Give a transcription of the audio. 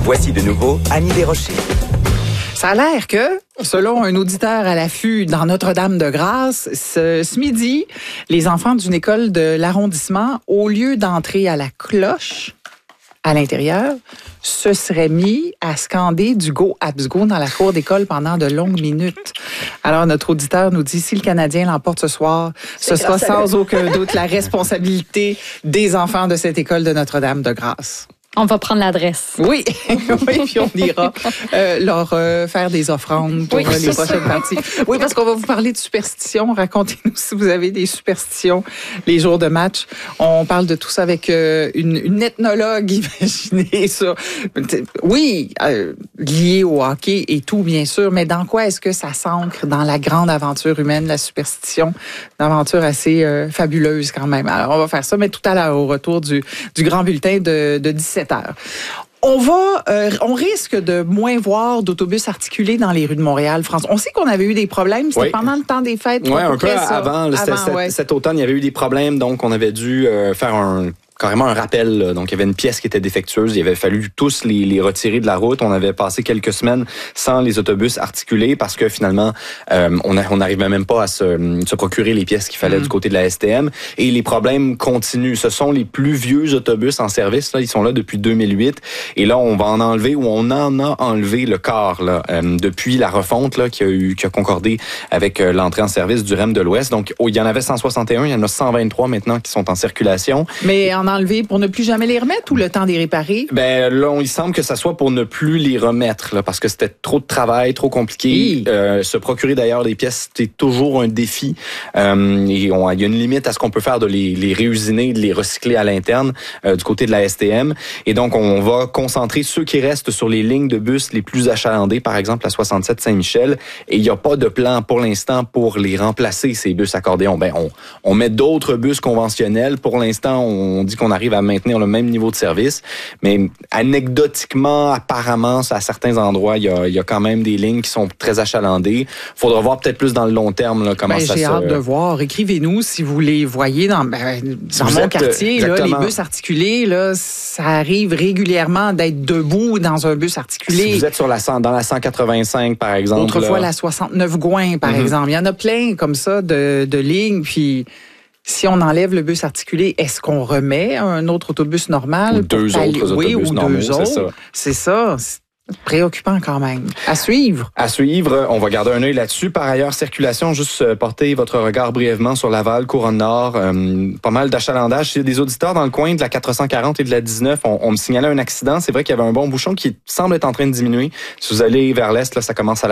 Voici de nouveau Annie Desrochers. Ça a l'air que, selon un auditeur à l'affût dans Notre-Dame-de-Grâce, ce midi, les enfants d'une école de l'arrondissement, au lieu d'entrer à la cloche à l'intérieur, se seraient mis à scander du Go Habs Go dans la cour d'école pendant de longues minutes. Alors, notre auditeur nous dit, si le Canadien l'emporte ce soir, ce sera sans aucun doute la responsabilité des enfants de cette école de Notre-Dame-de-Grâce. On va prendre l'adresse. Oui, oui, puis on ira leur faire des offrandes pour les prochaines parties. Oui, parce qu'on va vous parler de superstitions. Racontez-nous si vous avez des superstitions les jours de match. On parle de tout ça avec une ethnologue, imaginez ça. Oui, lié au hockey et tout, bien sûr, mais dans quoi est-ce que ça s'ancre dans la grande aventure humaine, la superstition? Une aventure assez fabuleuse quand même. Alors, on va faire ça, mais tout à l'heure, au retour du grand bulletin de 17h. On risque de moins voir d'autobus articulés dans les rues de Montréal, France. On sait qu'on avait eu des problèmes, c'était pendant le temps des fêtes. Oui, un peu avant. Cet automne, il y avait eu des problèmes, donc on avait dû faire carrément un rappel. Là. Donc, il y avait une pièce qui était défectueuse. Il avait fallu tous les retirer de la route. On avait passé quelques semaines sans les autobus articulés parce que finalement, on n'arrivait même pas à se procurer les pièces qu'il fallait du côté de la STM. Et les problèmes continuent. Ce sont les plus vieux autobus en service. Là. Ils sont là depuis 2008. Et là, on va en enlever ou on en a enlevé le quart là, depuis la refonte là, qui a concordé avec l'entrée en service du REM de l'Ouest. Donc, il y en avait 161. Il y en a 123 maintenant qui sont en circulation. Mais enlever pour ne plus jamais les remettre ou le temps de les réparer? Ben là, il semble que ça soit pour ne plus les remettre, là, parce que c'était trop de travail, trop compliqué. Oui. Se procurer d'ailleurs des pièces, c'est toujours un défi. Et il y a une limite à ce qu'on peut faire de les réusiner, de les recycler à l'interne du côté de la STM. Et donc, on va concentrer ceux qui restent sur les lignes de bus les plus achalandées, par exemple la 67 Saint-Michel. Et il n'y a pas de plan pour l'instant pour les remplacer, ces bus accordéons. Ben, on met d'autres bus conventionnels. Pour l'instant, on dit qu'on arrive à maintenir le même niveau de service. Mais anecdotiquement, apparemment, à certains endroits, il y a quand même des lignes qui sont très achalandées. Faudra voir peut-être plus dans le long terme là, comment ça se... J'ai hâte de voir. Écrivez-nous si vous les voyez dans mon quartier. Là, les bus articulés, là, ça arrive régulièrement d'être debout dans un bus articulé. Si vous êtes dans la 185, par exemple. Autrefois, la 69 Gouin, par exemple. Il y en a plein comme ça de lignes, puis... Si on enlève le bus articulé, est-ce qu'on remet un autre autobus normal? Ou deux autres autobus normaux, c'est ça. C'est ça. C'est préoccupant quand même. À suivre. À suivre. On va garder un œil là-dessus. Par ailleurs, circulation, juste porter votre regard brièvement sur Laval, Couronne-Nord. Pas mal d'achalandage. S'il y a des auditeurs dans le coin de la 440 et de la 19, on me signalait un accident. C'est vrai qu'il y avait un bon bouchon qui semble être en train de diminuer. Si vous allez vers l'est, là, ça commence à